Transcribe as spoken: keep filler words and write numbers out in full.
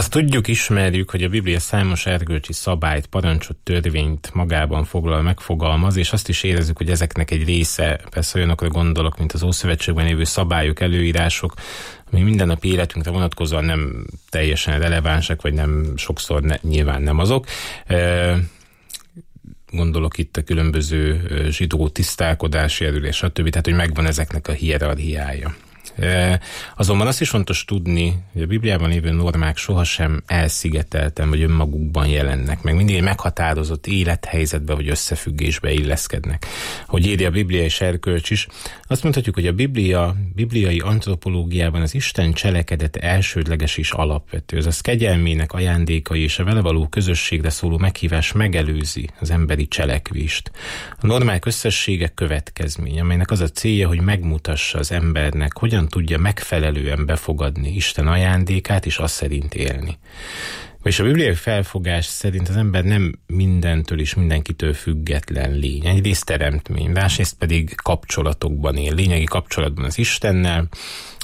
Azt tudjuk, ismerjük, hogy a Biblia számos erkölcsi szabályt, parancsot, törvényt magában foglal, megfogalmaz, és azt is érezzük, hogy ezeknek egy része, persze olyanokra gondolok, mint az Ószövetségben lévő szabályok, előírások, ami mindennapi életünkre vonatkozóan nem teljesen relevánsak, vagy nem sokszor ne, nyilván nem azok. Gondolok itt a különböző zsidó tisztálkodási erőlés, stb. Tehát, hogy megvan ezeknek a hierarchiája. Azonban azt is fontos tudni, hogy a Bibliában lévő normák sohasem elszigetelten vagy önmagukban jelennek, meg mindig egy meghatározott élethelyzetbe vagy összefüggésbe illeszkednek. Hogy írja a Biblia és erkölcs is, azt mondhatjuk, hogy a Biblia, bibliai antropológiában az Isten cselekedete elsődleges és alapvető. Az az kegyelmének ajándékai és a vele való közösségre szóló meghívás megelőzi az emberi cselekvést. A normák összessége következmény, amelynek az a célja, hogy megmutassa az embernek, hogyan tudja megfelelően befogadni Isten ajándékát, és azt szerint élni. És a bibliai felfogás szerint az ember nem mindentől és mindenkitől független lény. Egyrészt teremtmény, másrészt pedig kapcsolatokban él, lényegi kapcsolatban az Istennel,